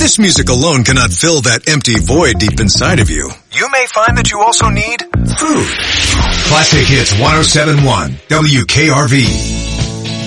this music alone cannot fill that empty void deep inside of you, you may find that you also need food. Classic Hits 107.1 WKRV.